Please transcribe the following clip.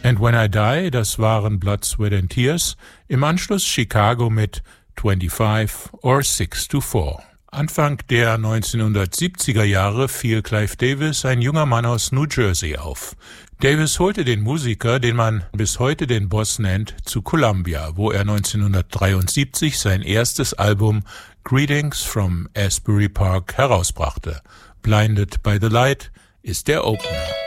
And When I Die, das waren Blood, Sweat and Tears. Im Anschluss Chicago mit 25 or 6 to 4. Anfang der 1970er Jahre fiel Clive Davis, ein junger Mann aus New Jersey, auf. Davis holte den Musiker, den man bis heute den Boss nennt, zu Columbia, wo er 1973 sein erstes Album Greetings from Asbury Park herausbrachte. Blinded by the Light ist der Opener.